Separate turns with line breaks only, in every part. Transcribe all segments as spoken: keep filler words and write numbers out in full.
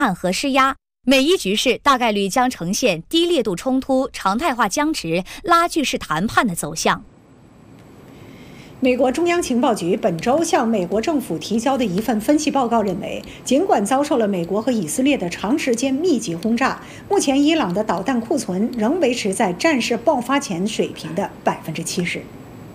岸核施压，美伊局势大概率将呈现低烈度冲突、常态化僵持、拉锯式谈判的走向。
美国中央情报局本周向美国政府提交的一份分析报告认为，尽管遭受了美国和以色列的长时间密集轰炸，目前伊朗的导弹库存仍维持在战事爆发前水平的百分之七十。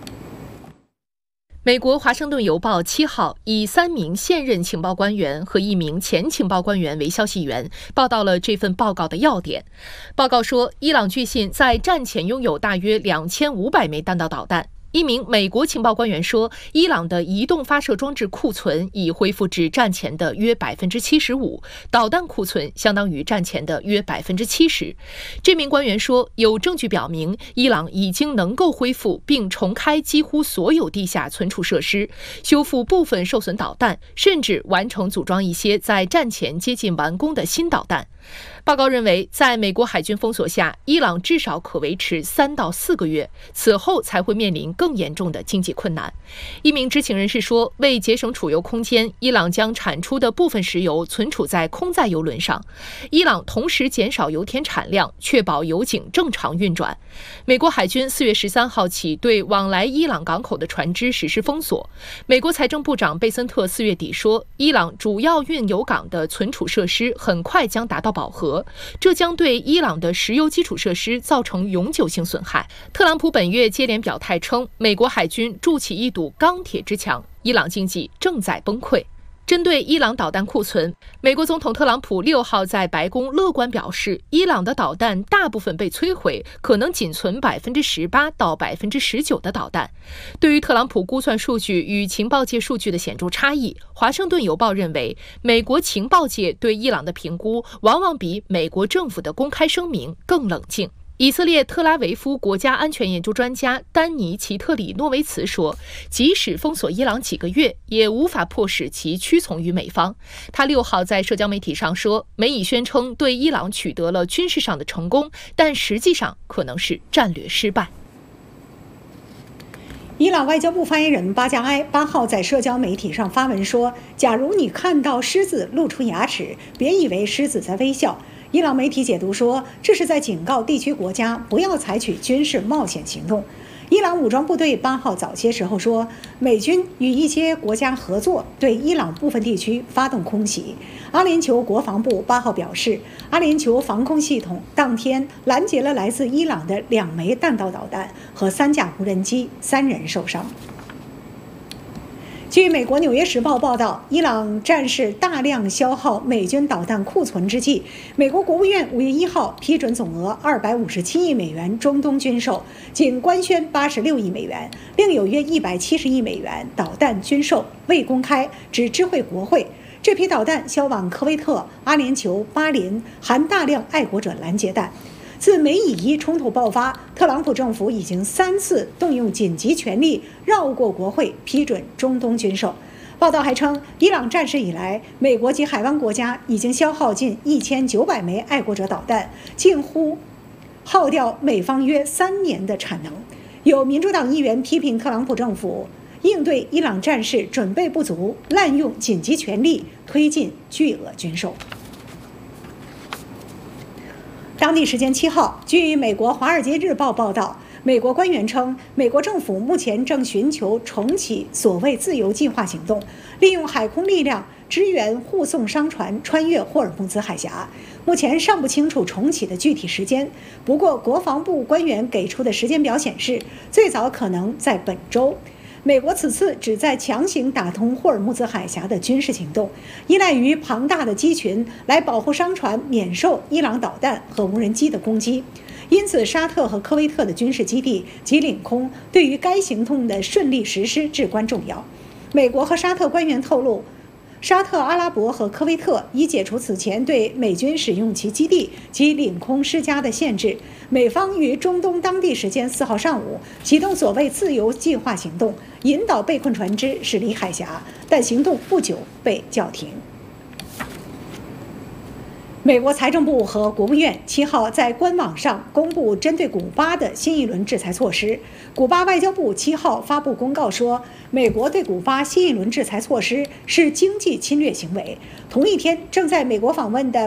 美国《华盛顿邮报》七号以三名现任情报官员和一名前情报官员为消息源，报道了这份报告的要点。报告说，伊朗据信在战前拥有大约两千五百枚弹道导弹。一名美国情报官员说，伊朗的移动发射装置库存已恢复至战前的约百分之七十五，导弹库存相当于战前的约百分之七十。这名官员说，有证据表明，伊朗已经能够恢复并重开几乎所有地下存储设施，修复部分受损导弹，甚至完成组装一些在战前接近完工的新导弹。报告认为，在美国海军封锁下，伊朗至少可维持三到四个月，此后才会面临更严重的经济困难。一名知情人士说，为节省储油空间，伊朗将产出的部分石油存储在空载油轮上。伊朗同时减少油田产量，确保油井正常运转。美国海军四月十三号起对往来伊朗港口的船只实施封锁。美国财政部长贝森特四月底说，伊朗主要运油港的存储设施很快将达到饱和，这将对伊朗的石油基础设施造成永久性损害。特朗普本月接连表态称，美国海军筑起一堵钢铁之墙，伊朗经济正在崩溃。针对伊朗导弹库存，美国总统特朗普六号在白宫乐观表示，伊朗的导弹大部分被摧毁，可能仅存百分之十八到百分之十九的导弹。对于特朗普估算数据与情报界数据的显著差异，华盛顿邮报认为，美国情报界对伊朗的评估往往比美国政府的公开声明更冷静。以色列特拉维夫国家安全研究专家丹尼·齐特里诺维茨说，即使封锁伊朗几个月，也无法迫使其屈从于美方。他六号在社交媒体上说，美以宣称对伊朗取得了军事上的成功，但实际上可能是战略失败。
伊朗外交部发言人巴加埃八号在社交媒体上发文说，假如你看到狮子露出牙齿，别以为狮子在微笑。伊朗媒体解读说，这是在警告地区国家不要采取军事冒险行动。伊朗武装部队八号早些时候说，美军与一些国家合作，对伊朗部分地区发动空袭。阿联酋国防部八号表示，阿联酋防空系统当天拦截了来自伊朗的两枚弹道导弹和三架无人机，三人受伤。据美国《纽约时报》报道，伊朗战事大量消耗美军导弹库存之际，美国国务院五月一号批准总额二百五十七亿美元中东军售，仅官宣八十六亿美元，另有约一百七十亿美元导弹军售未公开，只知会国会。这批导弹销往科威特、阿联酋、巴林，含大量爱国者拦截弹。自美以伊冲突爆发，特朗普政府已经三次动用紧急权力绕过国会批准中东军售。报道还称，伊朗战事以来，美国及海湾国家已经消耗近一千九百枚爱国者导弹，近乎耗掉美方约三年的产能。有民主党议员批评特朗普政府应对伊朗战事准备不足，滥用紧急权力推进巨额军售。当地时间七号，据美国《华尔街日报》报道，美国官员称，美国政府目前正寻求重启所谓自由计划行动，利用海空力量支援护送商船穿越霍尔木兹海峡。目前尚不清楚重启的具体时间，不过国防部官员给出的时间表显示，最早可能在本周。美国此次旨在强行打通霍尔木兹海峡的军事行动，依赖于庞大的机群来保护商船免受伊朗导弹和无人机的攻击。因此，沙特和科威特的军事基地及领空对于该行动的顺利实施至关重要。美国和沙特官员透露，沙特阿拉伯和科威特已解除此前对美军使用其基地及领空施加的限制。美方于中东当地时间四号上午启动所谓自由计划行动，引导被困船只驶离海峡，但行动不久被叫停。 美国财政部和国务院七号在官网上公布针对古巴的新一轮制裁措施。古巴外交部七号发布公告说，美国对古巴新一轮制裁措施是经济侵略行为。同一天，正在美国访问的